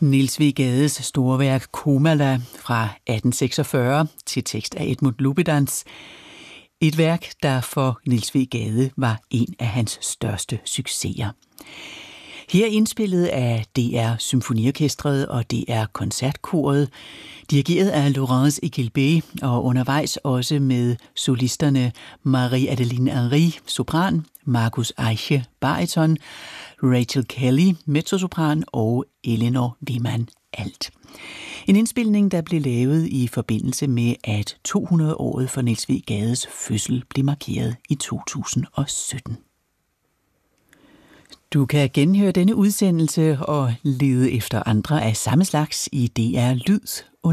Niels W. Gades store værk Komala fra 1846 til tekst af Edmund Lubedans. Et værk, der for Niels W. Gade var en af hans største succeser. Her indspillet af DR Symfoniorkestret og DR Koncertkoret, dirigeret af Laurence Equilbé og undervejs også med solisterne Marie-Adeline Henry, sopran, Markus Eiche, bariton, Rachel Kelly, mezzosopran og Eleanor Wiman, alt. En indspilning, der blev lavet i forbindelse med, at 200-året for Niels W. Gades fødsel blev markeret i 2017. Du kan genhøre denne udsendelse og lede efter andre af samme slags i DR Lyds